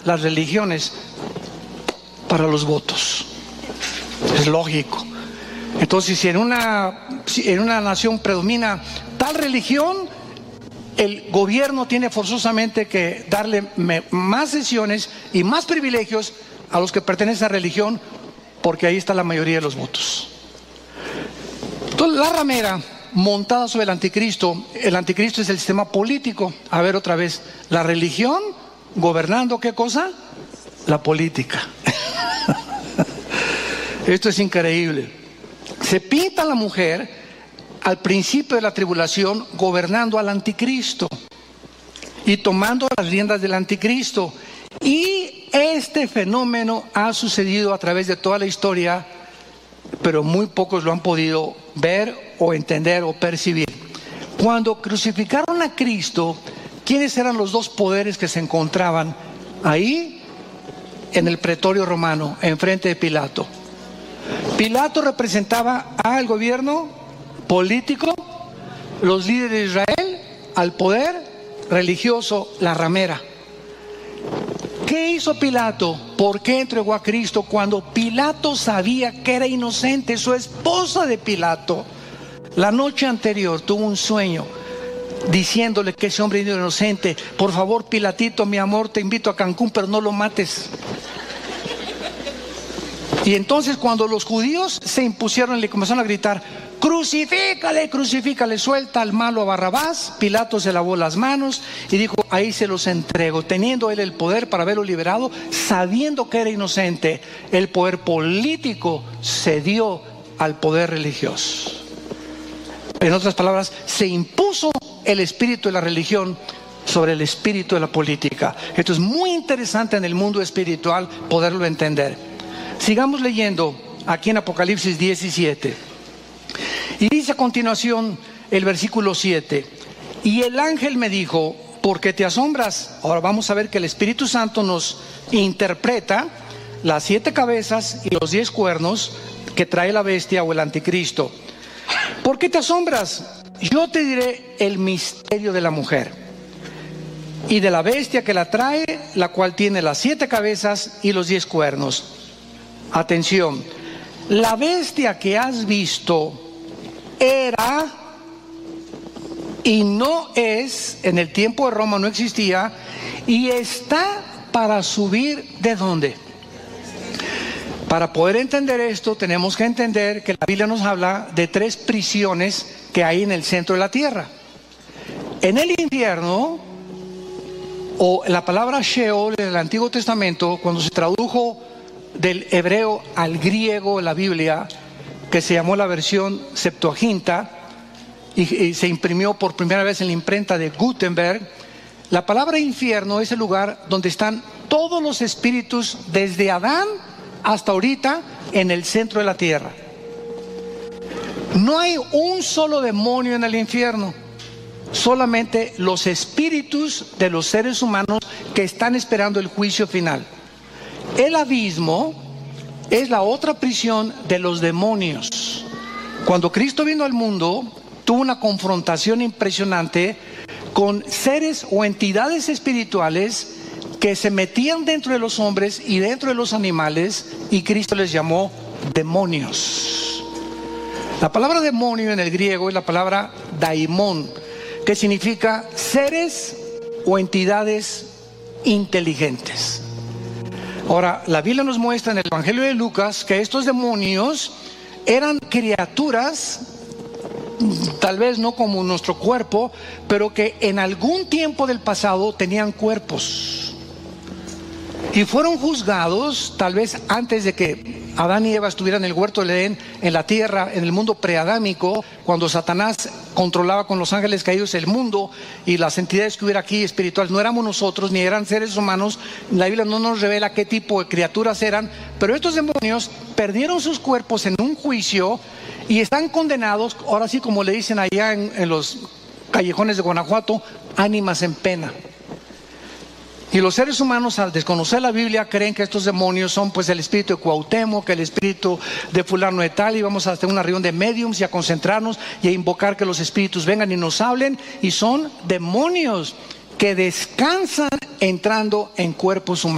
las religiones para los votos. Es lógico. Entonces, si en una nación predomina tal religión, el gobierno tiene forzosamente que darle más sesiones y más privilegios a los que pertenecen a religión, porque ahí está la mayoría de los votos. Entonces, la ramera montada sobre el anticristo es el sistema político. A ver otra vez, la religión gobernando, ¿qué cosa? La política. Esto es increíble. Se pinta a la mujer al principio de la tribulación gobernando al anticristo y tomando las riendas del anticristo. Y este fenómeno ha sucedido a través de toda la historia, pero muy pocos lo han podido ver o entender o percibir. Cuando crucificaron a Cristo, ¿quiénes eran los dos poderes que se encontraban ahí en el pretorio romano, enfrente de Pilato? Pilato representaba al gobierno político, los líderes de Israel, al poder religioso, la ramera. ¿Qué hizo Pilato? ¿Por qué entregó a Cristo cuando Pilato sabía que era inocente? Su esposa de Pilato, la noche anterior, tuvo un sueño diciéndole que ese hombre era inocente. Por favor, Pilatito, mi amor, te invito a Cancún, pero no lo mates. Y entonces, cuando los judíos se impusieron, le comenzaron a gritar: crucifícale, crucifícale, suelta al malo a Barrabás. Pilato se lavó las manos y dijo: ahí se los entrego, teniendo él el poder para haberlo liberado, sabiendo que era inocente. El poder político cedió al poder religioso. En otras palabras, se impuso el espíritu de la religión sobre el espíritu de la política. Esto es muy interesante en el mundo espiritual poderlo entender. Sigamos leyendo aquí en Apocalipsis 17. Y dice a continuación el versículo 7: y el ángel me dijo: ¿por qué te asombras? Ahora vamos a ver que el Espíritu Santo nos interpreta las 7 cabezas y los 10 cuernos que trae la bestia o el anticristo. ¿Por qué te asombras? Yo te diré el misterio de la mujer y de la bestia que la trae, la cual tiene las 7 cabezas y los 10 cuernos. Atención, la bestia que has visto era y no es, en el tiempo de Roma no existía, y está para subir ¿de dónde? Para poder entender esto, tenemos que entender que la Biblia nos habla de 3 prisiones que hay en el centro de la tierra. En el infierno, o la palabra Sheol en el Antiguo Testamento, cuando se tradujo del hebreo al griego la Biblia, que se llamó la versión Septuaginta y se imprimió por primera vez en la imprenta de Gutenberg, la palabra infierno es el lugar donde están todos los espíritus desde Adán hasta ahorita en el centro de la tierra. No hay un solo demonio en el infierno, solamente los espíritus de los seres humanos que están esperando el juicio final. El abismo es la otra prisión de los demonios. Cuando Cristo vino al mundo, tuvo una confrontación impresionante con seres o entidades espirituales que se metían dentro de los hombres y dentro de los animales, y Cristo les llamó demonios. La palabra demonio en el griego es la palabra daimon, que significa seres o entidades inteligentes. Ahora, la Biblia nos muestra en el Evangelio de Lucas que estos demonios eran criaturas, tal vez no como nuestro cuerpo, pero que en algún tiempo del pasado tenían cuerpos. Y fueron juzgados, tal vez antes de que Adán y Eva estuvieran en el huerto del Edén, en la tierra, en el mundo preadámico, cuando Satanás controlaba con los ángeles caídos el mundo, y las entidades que hubiera aquí espirituales no éramos nosotros, ni eran seres humanos. La Biblia no nos revela qué tipo de criaturas eran, pero estos demonios perdieron sus cuerpos en un juicio y están condenados, ahora sí, como le dicen allá en los callejones de Guanajuato, ánimas en pena. Y los seres humanos, al desconocer la Biblia, creen que estos demonios son pues el espíritu de Cuauhtémoc, el espíritu de fulano de tal, y vamos a hacer una reunión de mediums y a concentrarnos y a invocar que los espíritus vengan y nos hablen, y son demonios que descansan entrando en cuerpos humanos.